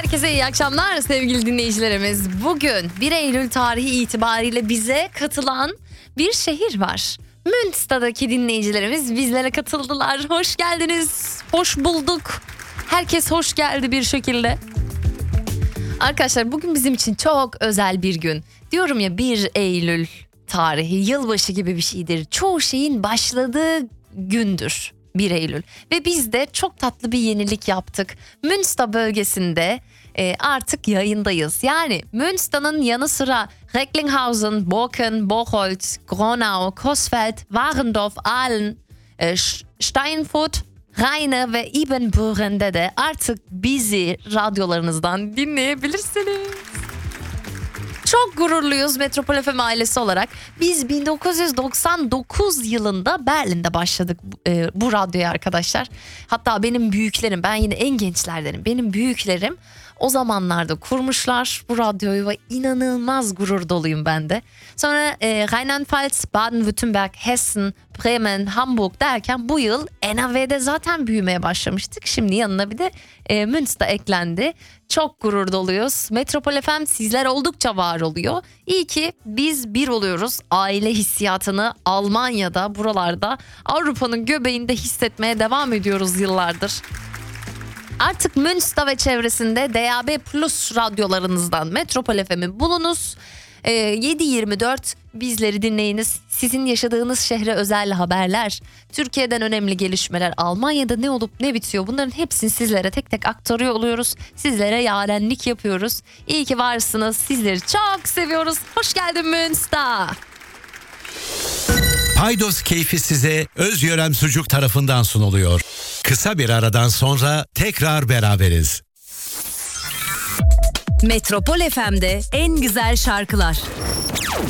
Herkese iyi akşamlar sevgili dinleyicilerimiz. Bugün 1 Eylül tarihi itibariyle bize katılan bir şehir var. Münster'daki dinleyicilerimiz bizlere katıldılar. Hoş geldiniz, hoş bulduk. Herkes hoş geldi bir şekilde. Arkadaşlar bugün bizim için çok özel bir gün. Diyorum ya 1 Eylül tarihi yılbaşı gibi bir şeydir. Çoğu şeyin başladığı gündür 1 Eylül. Ve biz de çok tatlı bir yenilik yaptık. Münster bölgesinde artık yayındayız. Yani Münster'ın yanı sıra Recklinghausen, Borken, Bocholt, Gronau, Coesfeld, Warendorf, Aalen, Steinfurt, Rheine ve Ibbenbüren'de de artık bizi radyolarınızdan dinleyebilirsiniz. Çok gururluyuz Metropol FM ailesi olarak. Biz 1999 yılında Berlin'de başladık bu radyoya arkadaşlar. Hatta benim büyüklerim, ben yine en gençlerdenim. Benim büyüklerim o zamanlarda kurmuşlar bu radyoyu ve inanılmaz gurur doluyum ben de. Sonra Rheinland-Pfalz, Baden-Württemberg, Hessen, Bremen, Hamburg derken bu yıl NRW'de zaten büyümeye başlamıştık. Şimdi yanına bir de Münster eklendi. Çok gurur doluyuz. Metropol FM sizler oldukça var oluyor. İyi ki biz bir oluyoruz. Aile hissiyatını Almanya'da, buralarda, Avrupa'nın göbeğinde hissetmeye devam ediyoruz yıllardır. Artık Münster ve çevresinde DAB Plus radyolarınızdan Metropol FM'i bulunuz. 7/24 bizleri dinleyiniz. Sizin yaşadığınız şehre özel haberler, Türkiye'den önemli gelişmeler, Almanya'da ne olup ne bitiyor, bunların hepsini sizlere tek tek aktarıyor oluyoruz. Sizlere yarenlik yapıyoruz. İyi ki varsınız. Sizleri çok seviyoruz. Hoş geldin Münster. Paydos keyfi size Özyörem Sucuk tarafından sunuluyor. Kısa bir aradan sonra tekrar beraberiz. Metropol FM'de en güzel şarkılar.